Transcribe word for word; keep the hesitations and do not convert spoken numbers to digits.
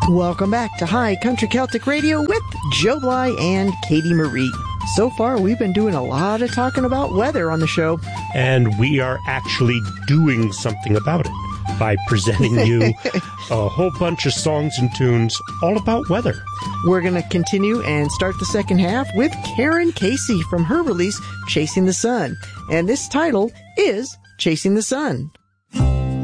Welcome back to High Country Celtic Radio with Joe Bly and Katie Marie. So far, we've been doing a lot of talking about weather on the show. And we are actually doing something about it by presenting you a whole bunch of songs and tunes all about weather. We're going to continue and start the second half with Karen Casey from her release, Chasing the Sun. And this title is Chasing the Sun.